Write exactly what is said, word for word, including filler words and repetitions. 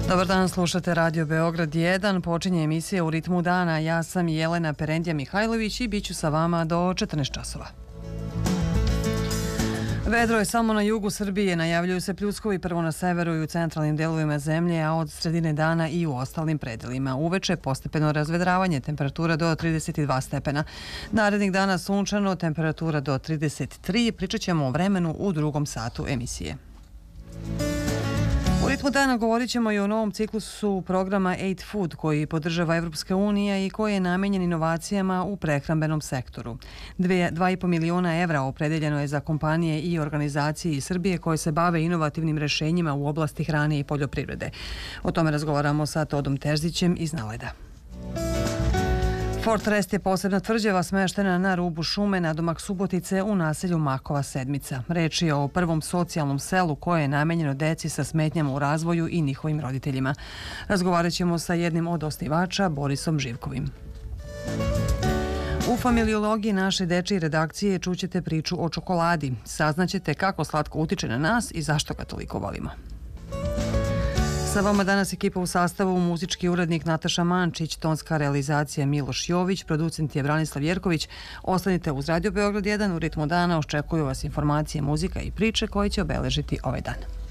Dobar dan, slušate Radio Beograd jedan, počinje emisija U ritmu dana. Ja sam Jelena Perendija Mihajlović i bit ću sa vama do četrnaest časova. Vedro je samo na jugu Srbije, najavljuju se pljuskovi prvo na severu i u centralnim delovima zemlje, a od sredine dana i u ostalim predelima. Uveče postepeno razvedravanje, temperatura do trideset dva stepena. Narednih dana sunčano, temperatura do trideset tri, pričat ćemo o vremenu u drugom satu emisije. U ritmu dana govorit ćemo i o novom ciklusu programa Aid Food koji podržava Evropska unija i koji je namenjen inovacijama u prehrambenom sektoru. Dva i po miliona evra opredeljeno je za kompanije i organizacije iz Srbije koje se bave inovativnim rešenjima u oblasti hrane i poljoprivrede. O tome razgovaramo sa Todom Terzićem iz Naleda. Fort Rest je posebna tvrđava smeštena na rubu šume nadomak Subotice u naselju Makova sedmica. Reč je o prvom socijalnom selu koje je namenjeno deci sa smetnjama u razvoju i njihovim roditeljima. Razgovarat ćemo sa jednim od osnivača, Borisom Živkovim. U familiologiji naše dečije redakcije čućete priču o čokoladi. Saznaćete kako slatko utiče na nas i zašto ga toliko volimo. Sa vama danas ekipa u sastavu muzički urednik Nataša Mančić, tonska realizacija Miloš Jović, producent je Branislav Jerković. Ostanite uz Radio Beograd jedan, u ritmu dana očekuju vas informacije, muzika i priče koje će obeležiti ovaj dan.